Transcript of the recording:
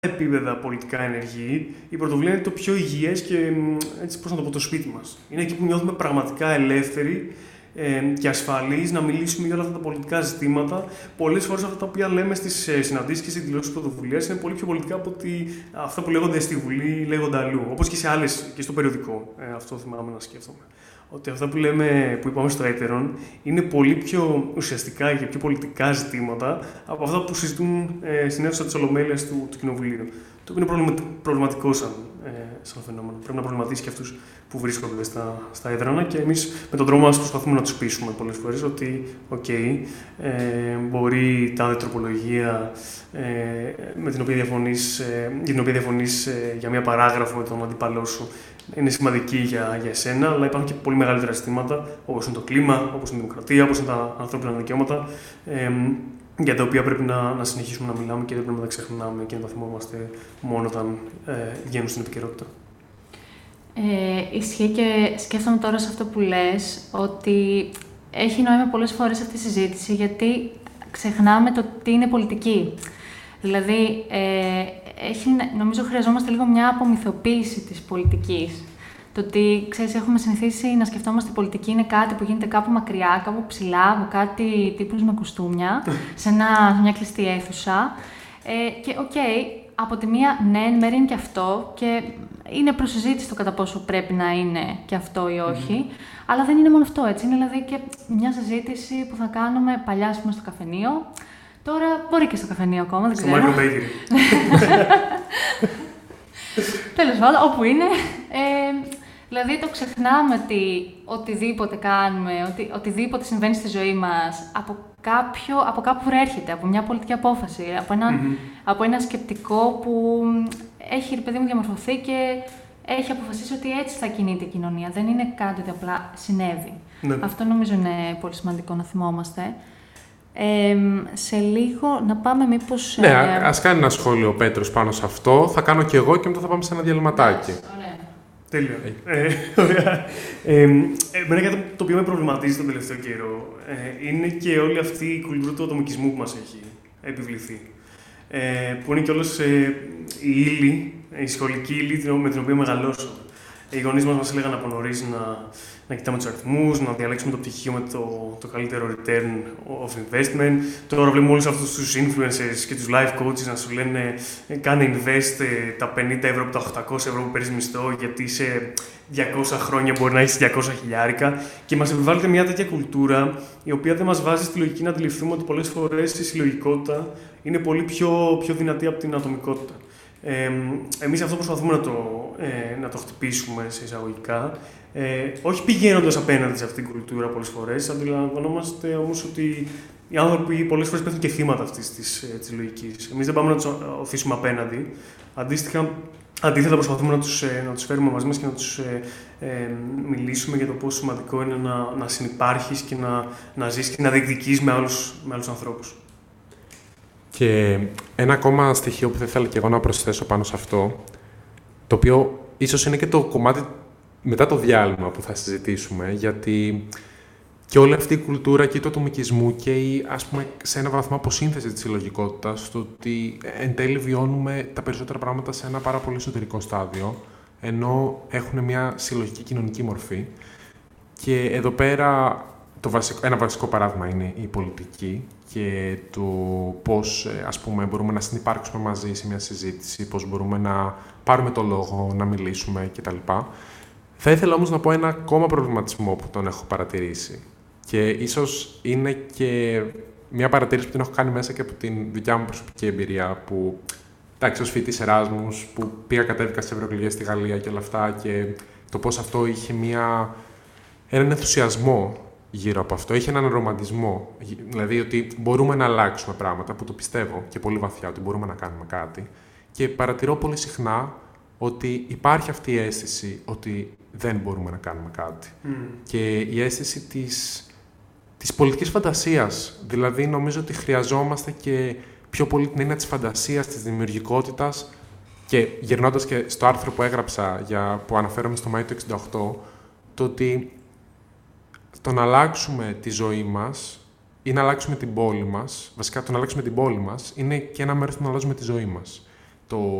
επίπεδα πολιτικά ενεργοί, η πρωτοβουλία είναι το πιο υγιές και έτσι, πώς να το πω, το σπίτι μας. Είναι εκεί που νιώθουμε πραγματικά ελεύθεροι και ασφαλείς να μιλήσουμε για όλα αυτά τα πολιτικά ζητήματα. Πολλές φορές αυτά τα οποία λέμε στις συναντήσεις και στις δηλώσεις πρωτοβουλίας είναι πολύ πιο πολιτικά από ότι αυτά που λέγονται στη Βουλή λέγονται αλλού. Όπως και σε άλλες, και στο περιοδικό. Αυτό θυμάμαι να σκέφτομαι. Ότι αυτά που λέμε, που είπαμε στο Έτερον, είναι πολύ πιο ουσιαστικά και πιο πολιτικά ζητήματα από αυτά που συζητούν στην αίθουσα της Ολομέλειας του Κοινοβουλίου. Το οποίο είναι προβληματικό σαν φαινόμενο. Πρέπει να προβληματίσει και αυτούς που βρίσκονται στα έδρανα και εμείς με τον τρόπο μας προσπαθούμε να τους πείσουμε πολλές φορές ότι, μπορεί τάδε τροπολογία για την οποία διαφωνείς για μια παράγραφο με τον αντίπαλό σου είναι σημαντική για εσένα, αλλά υπάρχουν και πολύ μεγαλύτερα ζητήματα όπως είναι το κλίμα, όπως είναι η δημοκρατία, όπως είναι τα ανθρώπινα δικαιώματα, για τα οποία πρέπει να συνεχίσουμε να μιλάμε και δεν πρέπει να τα ξεχνάμε και να τα θυμόμαστε μόνο όταν βγαίνουν στην επικαιρότητα. Ισχύει και σκέφτομαι τώρα σε αυτό που λες, ότι έχει νόημα πολλές φορές αυτή η συζήτηση, γιατί ξεχνάμε το τι είναι πολιτική. Δηλαδή, νομίζω χρειαζόμαστε λίγο μια απομυθοποίηση της πολιτικής. Το ότι, ξέρεις, έχουμε συνηθίσει να σκεφτόμαστε η πολιτική είναι κάτι που γίνεται κάπου μακριά, κάπου ψηλά, από κάτι τύπους με κουστούμια, σε μια κλειστή αίθουσα. Και από τη μία, ναι, εν μέρει είναι και αυτό και είναι προσυζήτηση το κατά πόσο πρέπει να είναι και αυτό ή όχι, αλλά δεν είναι μόνο αυτό, έτσι. Είναι δηλαδή και μια συζήτηση που θα κάνουμε παλιά, ας πούμε, στο καφενείο. Τώρα μπορεί και στο καφενείο ακόμα, δεν ξέρω. Στο Michael Bakery. Τέλος πάντων, όπου είναι. Δηλαδή το ξεχνάμε ότι οτιδήποτε κάνουμε, οτιδήποτε συμβαίνει στη ζωή μας, από κάπου προέρχεται, από μια πολιτική απόφαση, από ένα σκεπτικό που έχει, ρε παιδί μου, διαμορφωθεί και έχει αποφασίσει ότι έτσι θα κινείται η κοινωνία. Δεν είναι κάτι ότι απλά συνέβη. Ναι. Αυτό νομίζω είναι πολύ σημαντικό να θυμόμαστε. Σε λίγο να πάμε μήπως... Ναι, ας κάνει ένα σχόλιο ο Πέτρος πάνω σε αυτό. Θα κάνω κι εγώ και μετά θα πάμε σε ένα διαλυματάκι. Ωραία. Τέλεια. Ωραία. Εμένα κάτι το οποίο με προβληματίζει τον τελευταίο καιρό είναι και όλη αυτή η κουλτούρα του ατομικισμού που μας έχει επιβληθεί. Που είναι κιόλας η ύλη, η σχολική ύλη με την οποία μεγαλώσαμε. Οι γονείς μας έλεγαν από νωρίς να κοιτάμε τους αριθμούς, να διαλέξουμε το πτυχίο με το καλύτερο return of investment. Τώρα βλέπουμε όλους αυτούς τους influencers και τους life coaches να σου λένε κάνε invest τα 50 ευρώ από τα 800 ευρώ που παίρνεις μισθό, γιατί σε 200 χρόνια μπορεί να έχεις 200 χιλιάρικα. Και μας επιβάλλεται μια τέτοια κουλτούρα, η οποία δεν μας βάζει στη λογική να αντιληφθούμε ότι πολλές φορές η συλλογικότητα είναι πολύ πιο δυνατή από την ατομικότητα. Εμείς αυτό προσπαθούμε να το χτυπήσουμε σε εισαγωγικά, όχι πηγαίνοντας απέναντι σε αυτήν την κουλτούρα πολλές φορές. Αντιλαμβανόμαστε όμως ότι οι άνθρωποι πολλές φορές πέφτουν και θύματα αυτής της λογικής. Εμείς δεν πάμε να τους οθήσουμε απέναντι. Αντίθετα, προσπαθούμε να τους φέρουμε μαζί μας και να τους μιλήσουμε για το πόσο σημαντικό είναι να συνυπάρχεις και να ζεις και να διεκδικείς με άλλους ανθρώπους. Και ένα ακόμα στοιχείο που θα ήθελα και εγώ να προσθέσω πάνω σε αυτό, το οποίο ίσως είναι και το κομμάτι μετά το διάλειμμα που θα συζητήσουμε, γιατί και όλη αυτή η κουλτούρα και του ατομικισμού και ας πούμε, σε ένα βαθμό αποσύνθεση της συλλογικότητας, το ότι εν τέλει βιώνουμε τα περισσότερα πράγματα σε ένα πάρα πολύ εσωτερικό στάδιο, ενώ έχουν μια συλλογική κοινωνική μορφή. Και εδώ πέρα ένα βασικό παράδειγμα είναι η πολιτική και το πώς ας πούμε, μπορούμε να συνυπάρξουμε μαζί σε μια συζήτηση, πώς μπορούμε να πάρουμε το λόγο, να μιλήσουμε κτλ. Θα ήθελα όμως να πω ένα ακόμα προβληματισμό που τον έχω παρατηρήσει. Και ίσως είναι και μια παρατήρηση που την έχω κάνει μέσα και από την δικιά μου προσωπική εμπειρία, που εντάξει, ως φοιτητής Εράσμους, που πήγα κατέβηκα στις ευρωεκλογές στη Γαλλία και όλα αυτά, και το πώς αυτό είχε έναν ενθουσιασμό γύρω από αυτό, είχε έναν ρομαντισμό. Δηλαδή ότι μπορούμε να αλλάξουμε πράγματα, που το πιστεύω και πολύ βαθιά ότι μπορούμε να κάνουμε κάτι. Και παρατηρώ πολύ συχνά ότι υπάρχει αυτή η αίσθηση ότι δεν μπορούμε να κάνουμε κάτι. Και η αίσθηση της πολιτικής φαντασίας. Δηλαδή, νομίζω ότι χρειαζόμαστε και πιο πολύ την έννοια της φαντασίας, της δημιουργικότητας. Και γυρνώντας και στο άρθρο που έγραψα, που αναφέρομαι στο Μάιο του 1968, το ότι το να αλλάξουμε τη ζωή μας ή να αλλάξουμε την πόλη μας, βασικά το να αλλάξουμε την πόλη μας, είναι και ένα μέρος του να αλλάζουμε τη ζωή μας. το